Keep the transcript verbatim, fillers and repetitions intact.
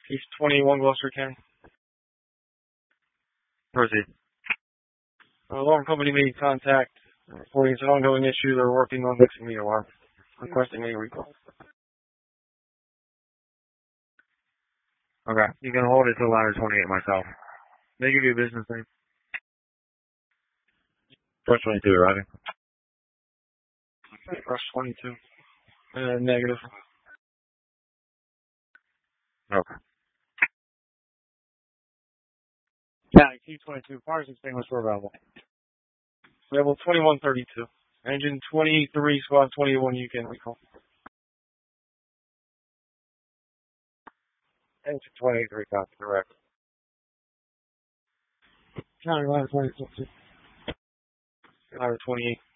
East twenty-one Gloucester County. Proceed. Uh, alarm company made contact. Reporting it's an ongoing issue. They're working on fixing the alarm. Requesting a recall. Okay. You can hold it to ladder twenty-eight myself. They give you a business name. Press twenty-two arriving. Press twenty-two. Uh, negative. Okay. Yeah, Q twenty-two. Fires extinguisher available. Level twenty-one thirty-two. Engine twenty-three, squad twenty-one, you can recall. Engine twenty-three, copy, correct. County ladder twenty-two. Ladder twenty-eight.